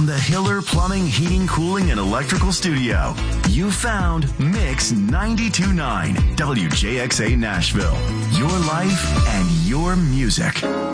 from the Hiller Plumbing, Heating, Cooling, and Electrical Studio. You found Mix 92.9 WJXA Nashville. Your life and your music.